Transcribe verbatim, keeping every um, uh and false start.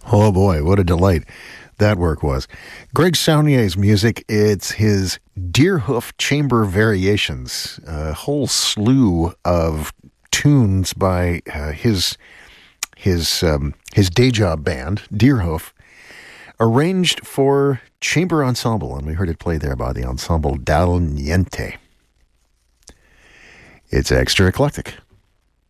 Oh boy, what a delight that work was. Greg Saunier's music, it's his Deerhoof Chamber Variations, a whole slew of tunes by uh, his his um, his day job band, Deerhoof, arranged for chamber ensemble, and we heard it play there by the Ensemble Dal Niente. It's extra eclectic.